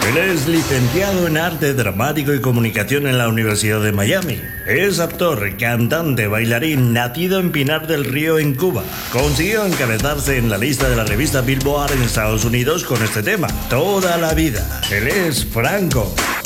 Él es licenciado en Arte Dramático y Comunicación en la Universidad de Miami. Es actor, cantante, bailarín, nacido en Pinar del Río, en Cuba. Consiguió encabezarse en la lista de la revista Billboard en Estados Unidos con este tema, Toda la vida. Él es Franco.